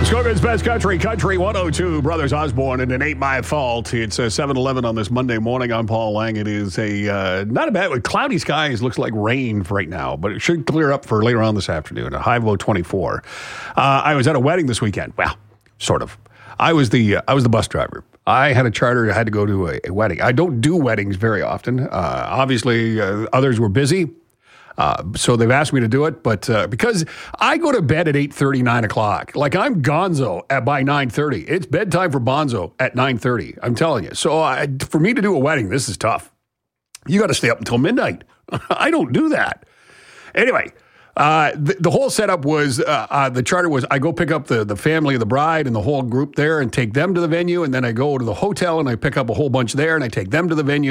Muskoka's Best Country, Country 102, Brothers Osborne, and It Ain't My Fault. It's 7:11 on this Monday morning. I'm Paul Lang. It is not a bad, cloudy skies, looks like rain right now, but it should clear up for later on this afternoon. A high of 24. I was at a wedding this weekend. Well, sort of. I was the bus driver. I had a charter. I had to go to a wedding. I don't do weddings very often. Obviously, others were busy. So they've asked me to do it, but because I go to bed at 8:30, 9 o'clock. Like I'm gonzo by 9:30. It's bedtime for bonzo at 9:30. I'm telling you. So for me to do a wedding, this is tough. You got to stay up until midnight. I don't do that. Anyway, the whole setup was, the charter was I go pick up the family of the bride and the whole group there and take them to the venue. And then I go to the hotel and I pick up a whole bunch there and I take them to the venue.